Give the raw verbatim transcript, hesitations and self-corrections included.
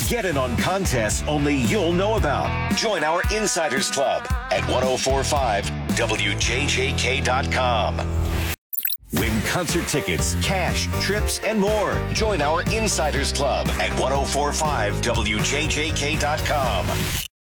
Get in on contests only you'll know about. Join our Insiders Club at ten forty-five W J J K dot com. Win concert tickets, cash, trips, and more. Join our Insiders Club at ten forty-five W J J K dot com.